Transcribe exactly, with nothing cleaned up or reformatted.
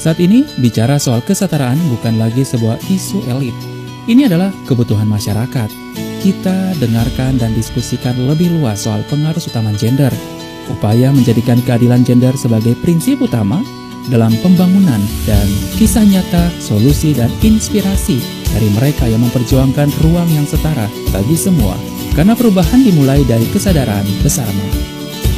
Saat ini, bicara soal kesetaraan bukan lagi sebuah isu elit. Ini adalah kebutuhan masyarakat. Kita dengarkan dan diskusikan lebih luas soal pengaruh utama gender. Upaya menjadikan keadilan gender sebagai prinsip utama dalam pembangunan dan kisah nyata, solusi dan inspirasi dari mereka yang memperjuangkan ruang yang setara bagi semua. Karena perubahan dimulai dari kesadaran bersama.